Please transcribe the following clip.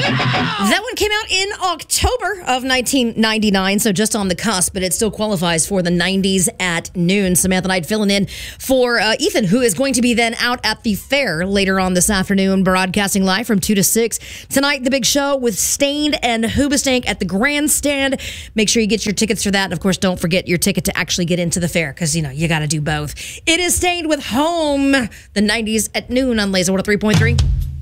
That one came out in October of 1999, so just on the cusp, but it still qualifies for the 90s at noon. Samantha and I filling in for Ethan, who is going to be then out at the fair later on this afternoon, broadcasting live from 2 to 6. Tonight, the big show with Staind and Hoobastank at the Grandstand. Make sure you get your tickets for that. And of course, don't forget your ticket to actually get into the fair, because, you got to do both. It is Staind with Home, the 90s at noon on Laser 103.3.